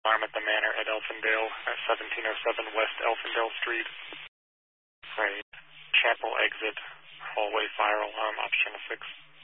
Alarm at the Manor at Elfindale at 1707 West Elfindale Street. Right. Chapel exit, hallway fire alarm, option 6.